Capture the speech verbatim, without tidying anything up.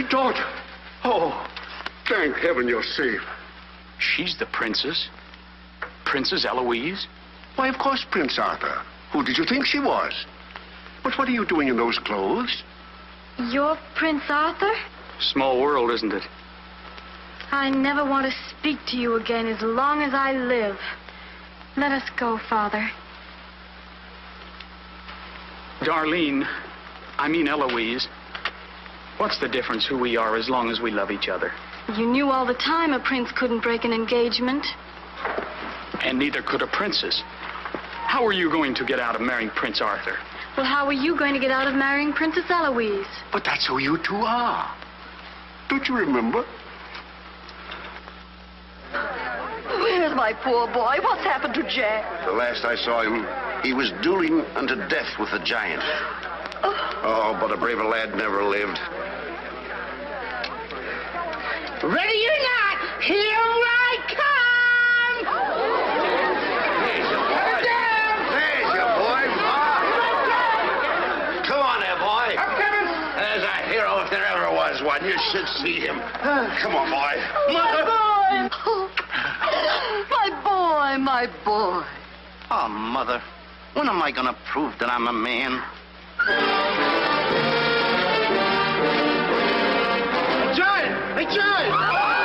My daughter. Oh, thank heaven you're safe. She's the princess. Princess Eloise? Why, of course, Prince Arthur. Who did you think she was? But what are you doing in those clothes? You're Prince Arthur? Small world, isn't it? I never want to speak to you again as long as I live. Let us go, Father. Darlene, I mean Eloise. What's the difference who we are as long as we love each other? You knew all the time a prince couldn't break an engagement. And neither could a princess. How are you going to get out of marrying Prince Arthur? Well, how are you going to get out of marrying Princess Eloise? But that's who you two are. Don't you remember? Where's my poor boy? What's happened to Jack? The last I saw him, he was dueling unto death with the giant. Oh, but a braver lad never lived. Ready or not, here I come! There's your boy. There's your boy. Ah. Come on there, boy. I'm coming! There's a hero if there ever was one. You should see him. Come on, boy. My boy! Oh, my boy, my boy. Oh, Mother, when am I gonna prove that I'm a man? Giant! Hey, Giant!